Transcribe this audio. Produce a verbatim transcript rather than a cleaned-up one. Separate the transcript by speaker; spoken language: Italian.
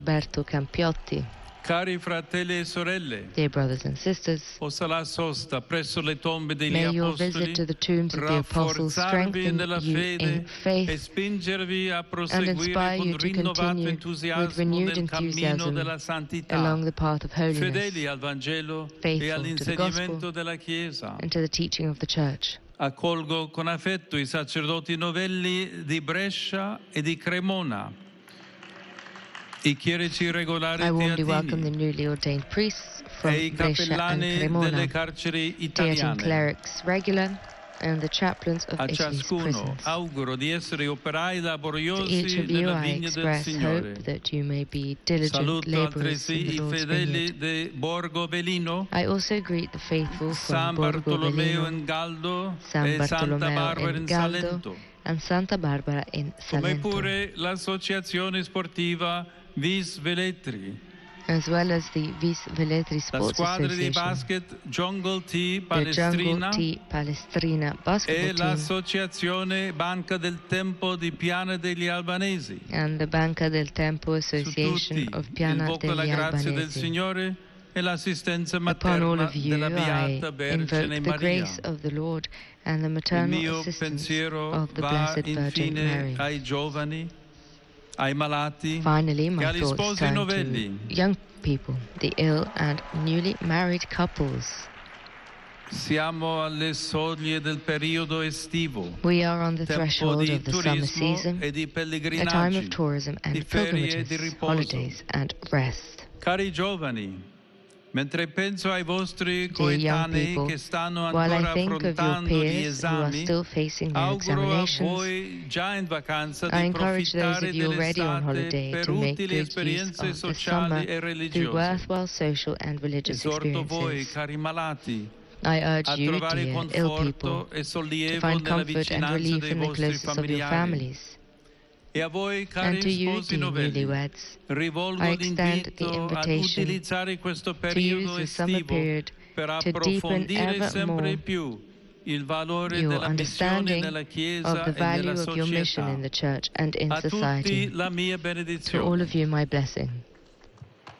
Speaker 1: Roberto Campiotti.
Speaker 2: Cari fratelli e sorelle,
Speaker 1: Dear brothers and sisters,
Speaker 2: possa la sosta presso le tombe degli
Speaker 1: may your visit
Speaker 2: apostoli
Speaker 1: to the tombs of the apostles
Speaker 2: rafforzarvi
Speaker 1: strengthen
Speaker 2: nella
Speaker 1: you
Speaker 2: fede
Speaker 1: in
Speaker 2: e
Speaker 1: faith
Speaker 2: spingervi a
Speaker 1: and
Speaker 2: proseguire
Speaker 1: inspire
Speaker 2: con
Speaker 1: you to
Speaker 2: rinnovato
Speaker 1: continue with
Speaker 2: entusiasmo
Speaker 1: renewed
Speaker 2: nel cammino
Speaker 1: enthusiasm
Speaker 2: della santità,
Speaker 1: along the path of holiness,
Speaker 2: fedeli al Vangelo e
Speaker 1: faithful to the
Speaker 2: all'insegnamento
Speaker 1: gospel
Speaker 2: della Chiesa.
Speaker 1: and to the teaching of the church.
Speaker 2: Accolgo con affetto i sacerdoti novelli di Brescia e di Cremona, i chierici regolari
Speaker 1: I warmly welcome the
Speaker 2: teatini
Speaker 1: newly ordained priests from
Speaker 2: e i
Speaker 1: Brescia and
Speaker 2: cappellani
Speaker 1: Cremona,
Speaker 2: delle carceri
Speaker 1: Teatine
Speaker 2: italiane.
Speaker 1: clerics regular, and the chaplains of
Speaker 2: A
Speaker 1: Italy's
Speaker 2: ciascuno
Speaker 1: prisons.
Speaker 2: auguro di essere operai
Speaker 1: To each
Speaker 2: laboriosi
Speaker 1: of you
Speaker 2: nella
Speaker 1: I
Speaker 2: vigna del
Speaker 1: express
Speaker 2: Signore.
Speaker 1: hope that you may be diligent
Speaker 2: Saluto
Speaker 1: laborers
Speaker 2: altresì
Speaker 1: in the
Speaker 2: i
Speaker 1: Lord's
Speaker 2: fedeli
Speaker 1: vineyard.
Speaker 2: di Borgo Velino,
Speaker 1: I also greet the faithful
Speaker 2: San
Speaker 1: from Borgo
Speaker 2: Bartolomeo
Speaker 1: Velino,
Speaker 2: in Galdo
Speaker 1: San
Speaker 2: e Santa
Speaker 1: Bartolomeo
Speaker 2: Barbara
Speaker 1: in
Speaker 2: in
Speaker 1: Galdo,
Speaker 2: Salento,
Speaker 1: and Santa Barbara in
Speaker 2: come
Speaker 1: Salento,
Speaker 2: pure l'associazione sportiva Vis Velletri,
Speaker 1: as well as the Vis Velletri
Speaker 2: la
Speaker 1: Sports
Speaker 2: squadra di
Speaker 1: Association,
Speaker 2: basket Jungle T
Speaker 1: the
Speaker 2: Palestrina
Speaker 1: Jungle T Palestrina
Speaker 2: e
Speaker 1: basketball team,
Speaker 2: l'associazione Banca del Tempo di Piana degli Albanesi.
Speaker 1: and the Banca del Tempo
Speaker 2: Su
Speaker 1: Association
Speaker 2: tutti
Speaker 1: of Piana
Speaker 2: invoco la
Speaker 1: degli
Speaker 2: grazia del
Speaker 1: Albanesi.
Speaker 2: Signore e l'assistenza
Speaker 1: Upon all
Speaker 2: materna
Speaker 1: of you,
Speaker 2: della
Speaker 1: I
Speaker 2: Beata Vergine
Speaker 1: invoke the
Speaker 2: Maria.
Speaker 1: grace of the Lord and the
Speaker 2: Il
Speaker 1: maternal
Speaker 2: mio
Speaker 1: assistance
Speaker 2: pensiero
Speaker 1: of the
Speaker 2: va
Speaker 1: Blessed Virgin
Speaker 2: infine
Speaker 1: Mary.
Speaker 2: ai giovani, ai malati
Speaker 1: Finally,
Speaker 2: e
Speaker 1: my
Speaker 2: agli
Speaker 1: thoughts
Speaker 2: sposi
Speaker 1: turn
Speaker 2: novelli.
Speaker 1: to young people, the ill and newly married couples.
Speaker 2: Siamo alle soglie del periodo estivo,
Speaker 1: We are on the
Speaker 2: tempo
Speaker 1: threshold
Speaker 2: di
Speaker 1: of the summer
Speaker 2: turismo
Speaker 1: season,
Speaker 2: e di
Speaker 1: a time
Speaker 2: pellegrinaggi,
Speaker 1: of tourism
Speaker 2: di
Speaker 1: and
Speaker 2: ferie e di
Speaker 1: pilgrimages,
Speaker 2: riposo.
Speaker 1: holidays and rest.
Speaker 2: Cari giovani, mentre penso ai vostri
Speaker 1: Dear young
Speaker 2: coetanei
Speaker 1: people,
Speaker 2: che stanno
Speaker 1: while
Speaker 2: ancora
Speaker 1: I think of your
Speaker 2: affrontando gli
Speaker 1: peers who are
Speaker 2: esami,
Speaker 1: still facing their
Speaker 2: auguro a
Speaker 1: examinations,
Speaker 2: voi già in vacanza
Speaker 1: I
Speaker 2: di
Speaker 1: encourage those
Speaker 2: approfittare
Speaker 1: of you already on
Speaker 2: dell'estate
Speaker 1: holiday
Speaker 2: per
Speaker 1: to make
Speaker 2: utili
Speaker 1: good use
Speaker 2: esperienze
Speaker 1: of the summer
Speaker 2: sociali e
Speaker 1: through
Speaker 2: religiose.
Speaker 1: worthwhile social and religious
Speaker 2: Esorto voi,
Speaker 1: experiences.
Speaker 2: cari malati,
Speaker 1: I urge
Speaker 2: a
Speaker 1: you,
Speaker 2: trovare
Speaker 1: dear ill people,
Speaker 2: conforto e
Speaker 1: to
Speaker 2: sollievo
Speaker 1: find
Speaker 2: nella
Speaker 1: comfort and
Speaker 2: vicinanza
Speaker 1: relief
Speaker 2: dei
Speaker 1: in the
Speaker 2: vostri
Speaker 1: closeness of your
Speaker 2: familiari.
Speaker 1: families.
Speaker 2: E a voi, cari
Speaker 1: And to you,
Speaker 2: sposi
Speaker 1: dear
Speaker 2: novelli,
Speaker 1: newlyweds,
Speaker 2: rivolgo
Speaker 1: I extend the
Speaker 2: l'invito ad
Speaker 1: invitation
Speaker 2: utilizzare questo
Speaker 1: to use
Speaker 2: periodo
Speaker 1: the summer
Speaker 2: estivo
Speaker 1: period
Speaker 2: per
Speaker 1: to deepen
Speaker 2: approfondire
Speaker 1: ever
Speaker 2: sempre
Speaker 1: more
Speaker 2: più il valore
Speaker 1: your
Speaker 2: della missione
Speaker 1: understanding
Speaker 2: nella
Speaker 1: of
Speaker 2: Chiesa
Speaker 1: the
Speaker 2: e
Speaker 1: value
Speaker 2: nella
Speaker 1: of your mission
Speaker 2: società.
Speaker 1: in the church and in
Speaker 2: A tutti
Speaker 1: society.
Speaker 2: la mia
Speaker 1: To all
Speaker 2: benedizione.
Speaker 1: of you, my blessing.